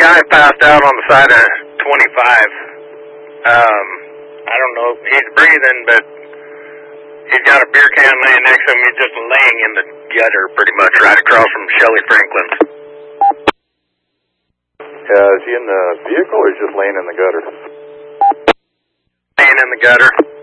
guy passed out on the side of 25. I don't know if he's breathing, but he's got a beer can laying next to him. He's just laying in the gutter pretty much right across from Shelley Franklin. Is he in the vehicle or just laying in the gutter? Laying in the gutter.